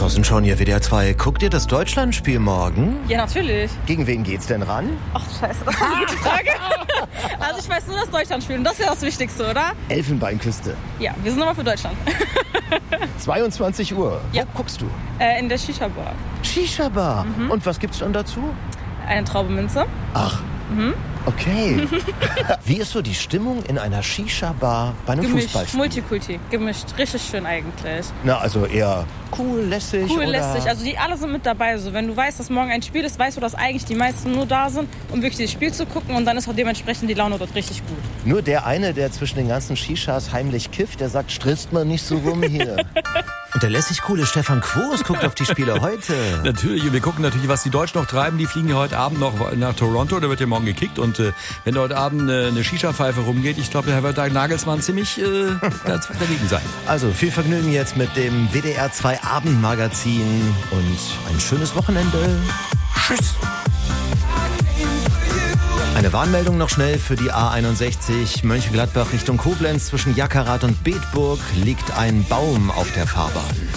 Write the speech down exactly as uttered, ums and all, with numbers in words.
Thorsten Schorn hier, W D R zwei. Guckt ihr das Deutschlandspiel morgen? Ja, natürlich. Gegen wen geht's denn ran? Ach, scheiße, das ist eine gute Frage. Also ich weiß nur das Deutschlandspiel und das ist ja das Wichtigste, oder? Elfenbeinküste. Ja, wir sind nochmal für Deutschland. zweiundzwanzig Uhr. Ja. Wo guckst du? Äh, in der Shisha-Bar. Shisha-Bar. Mhm. Und was gibt's dann dazu? Eine Traube Minze. Ach, Mhm. okay. Wie ist so die Stimmung in einer Shisha-Bar bei einem Gemischt, Fußballspiel? Multikulti, gemischt. Richtig schön eigentlich. Na, also eher cool, lässig Cool, oder? lässig. Also die alle sind mit dabei. Also wenn du weißt, dass morgen ein Spiel ist, weißt du, dass eigentlich die meisten nur da sind, um wirklich das Spiel zu gucken. Und dann ist auch dementsprechend die Laune dort richtig gut. Nur der eine, der zwischen den ganzen Shishas heimlich kifft, der sagt, stresst man nicht so rum hier. Und der lässig coole Stefan Quos guckt auf die Spiele heute. Natürlich, wir gucken natürlich, was die Deutschen noch treiben. Die fliegen ja heute Abend noch nach Toronto, da wird ja morgen gekickt. Und äh, wenn heute Abend äh, eine Shisha-Pfeife rumgeht, ich glaube, da wird der Nagelsmann ziemlich äh, dagegen sein. Also viel Vergnügen jetzt mit dem W D R zwei Abendmagazin und ein schönes Wochenende. Tschüss. Eine Warnmeldung noch schnell für die A einundsechzig Mönchengladbach Richtung Koblenz. Zwischen Jackerath und Bedburg liegt ein Baum auf der Fahrbahn.